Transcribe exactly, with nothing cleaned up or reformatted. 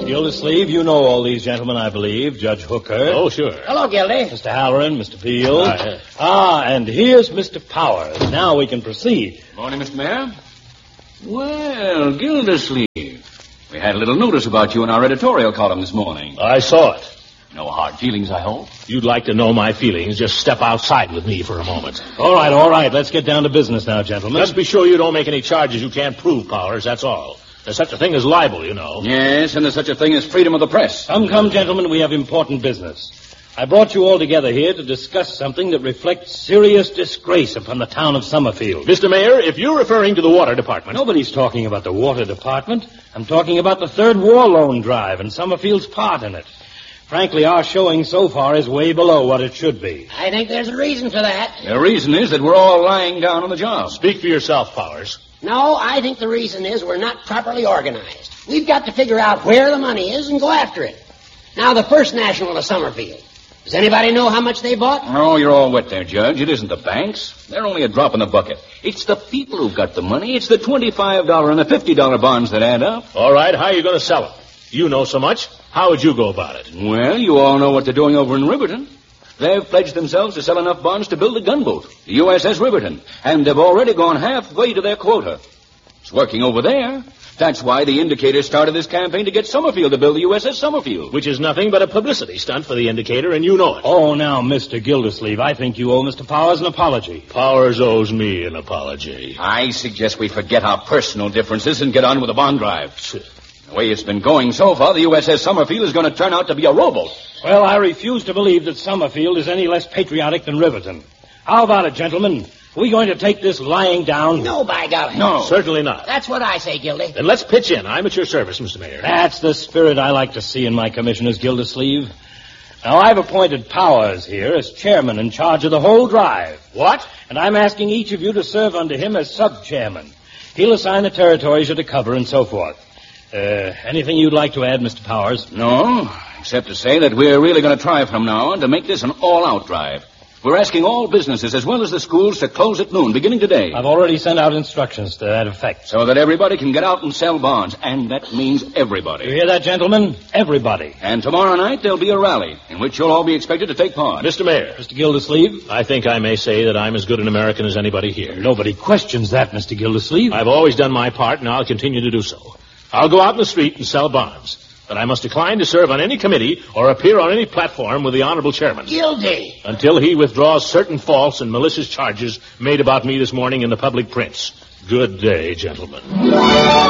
Gildersleeve, you know all these gentlemen, I believe. Judge Hooker. Oh, sure. Hello, Gildy. Mister Halloran, Mister Field. Hi. Ah, and here's Mister Powers. Now we can proceed. Morning, Mister Mayor. Well, Gildersleeve, we had a little notice about you in our editorial column this morning. I saw it. No hard feelings, I hope. You'd like to know my feelings. Just step outside with me for a moment. All right, all right. Let's get down to business now, gentlemen. Just be sure you don't make any charges you can't prove, Powers, that's all. There's such a thing as libel, you know. Yes, and there's such a thing as freedom of the press. Come, come, gentlemen, we have important business. I brought you all together here to discuss something that reflects serious disgrace upon the town of Summerfield. Mister Mayor, if you're referring to the water department... Nobody's talking about the water department. I'm talking about the third war loan drive and Summerfield's part in it. Frankly, our showing so far is way below what it should be. I think there's a reason for that. The reason is that we're all lying down on the job. Speak for yourself, Powers. No, I think the reason is we're not properly organized. We've got to figure out where the money is and go after it. Now, the First National of Summerfield. Does anybody know how much they bought? Oh, you're all wet there, Judge. It isn't the banks. They're only a drop in the bucket. It's the people who've got the money. It's the twenty-five dollars and the fifty dollars bonds that add up. All right, how are you going to sell them? You know so much. How would you go about it? Well, you all know what they're doing over in Riverton. They've pledged themselves to sell enough bonds to build a gunboat, the U S S Riverton, and they've already gone halfway to their quota. It's working over there. That's why the Indicator started this campaign to get Summerfield to build the U S S Summerfield. Which is nothing but a publicity stunt for the Indicator, and you know it. Oh, now, Mister Gildersleeve, I think you owe Mister Powers an apology. Powers owes me an apology. I suggest we forget our personal differences and get on with the bond drive. The way it's been going so far, the U S S Summerfield is going to turn out to be a rowboat. Well, I refuse to believe that Summerfield is any less patriotic than Riverton. How about it, gentlemen? Are we going to take this lying down? No, by golly. No. Certainly not. That's what I say, Gildy. Then let's pitch in. I'm at your service, Mister Mayor. That's the spirit I like to see in my commissioners, Gildersleeve. Now, I've appointed Powers here as chairman in charge of the whole drive. What? And I'm asking each of you to serve under him as sub-chairman. He'll assign the territories you're to cover and so forth. Uh, anything you'd like to add, Mister Powers? No, except to say that we're really going to try from now on to make this an all-out drive. We're asking all businesses as well as the schools to close at noon, beginning today. I've already sent out instructions to that effect. So that everybody can get out and sell bonds, and that means everybody. You hear that, gentlemen? Everybody. And tomorrow night there'll be a rally in which you'll all be expected to take part. Mister Mayor. Mister Gildersleeve? I think I may say that I'm as good an American as anybody here. Nobody questions that, Mister Gildersleeve. I've always done my part, and I'll continue to do so. I'll go out in the street and sell bonds. But I must decline to serve on any committee or appear on any platform with the honorable chairman. Gildy. Until he withdraws certain false and malicious charges made about me this morning in the public prints. Good day, gentlemen.